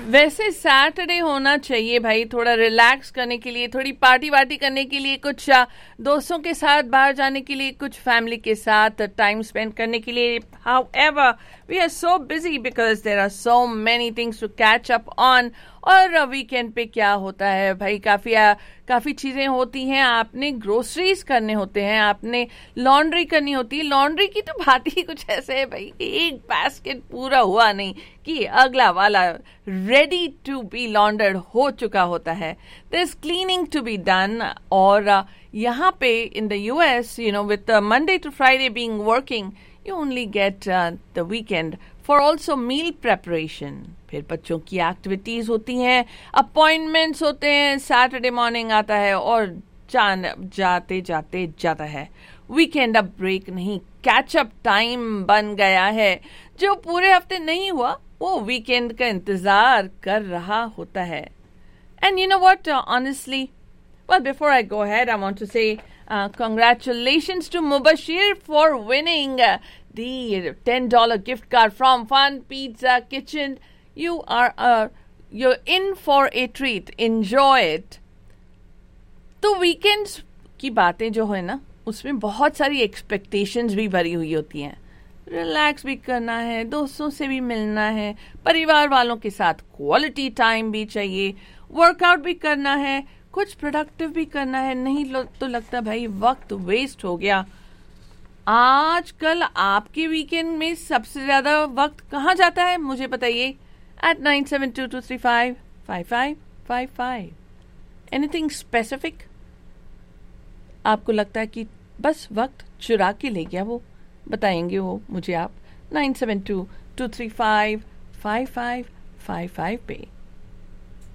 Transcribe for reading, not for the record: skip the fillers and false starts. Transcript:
वैसे सैटरडे होना चाहिए भाई, थोड़ा रिलैक्स करने के लिए, थोड़ी पार्टी वार्टी करने के लिए, कुछ दोस्तों के साथ बाहर जाने के लिए, कुछ फैमिली के साथ टाइम स्पेंड करने के लिए. However, we are so busy because there are so many things to catch up on. और वीकेंड पे क्या होता है भाई, काफ़ी चीज़ें होती हैं. आपने ग्रोसरीज करने होते हैं, आपने लॉन्ड्री करनी होती है. लॉन्ड्री की तो बात ही कुछ ऐसे है भाई कि एक बास्केट पूरा हुआ नहीं कि अगला वाला रेडी टू बी लॉन्डर्ड हो चुका होता है. There is cleaning to be done. और यहाँ पे in the US, you know, with Monday to Friday being working, you only get the weekend for also meal preparation. फिर बच्चों की एक्टिविटीज होती हैं, अपॉइंटमेंट्स होते हैं, सैटरडे मॉर्निंग आता है और जाते जाते जाता है. वीकेंड अब ब्रेक नहीं, कैच अप टाइम बन गया है. जो पूरे हफ्ते नहीं हुआ वो वीकेंड का इंतजार कर रहा होता है. And you know what, honestly, well, before I go ahead, I want to say congratulations to Mubashir for winning the $10 gift card from Fun Pizza Kitchen. You're in for a treat. Enjoy it. तो weekends की बातें जो है ना, उसमें बहुत सारी expectations भी भरी हुई होती हैं. रिलैक्स भी करना है, दोस्तों से भी मिलना है, परिवार वालों के साथ क्वालिटी टाइम भी चाहिए, वर्कआउट भी करना है, कुछ प्रोडक्टिव भी करना है. नहीं तो लगता भाई वक्त वेस्ट हो गया. आजकल आपके वीकेंड में सबसे ज्यादा वक्त कहाँ जाता है मुझे बताइए. at 9722355555. एनीथिंग स्पेसिफिक आपको लगता है कि बस वक्त चुरा के ले गया, वो बताएंगे वो मुझे आप 9722355555 पे.